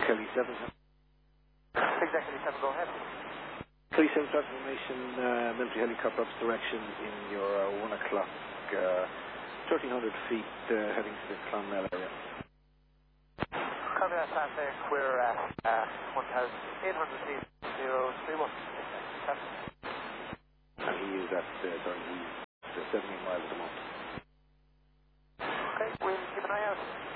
Kelly 7. Executive 7, go ahead. Kelly 7 transformation, military helicopter up direction in your 1 o'clock, 1,300 feet heading to the Clonmel area. Copy that, Santa. We're at 1,800 feet, 031. And he is at, he's 17 miles at the moment. Okay, we'll keep an eye out.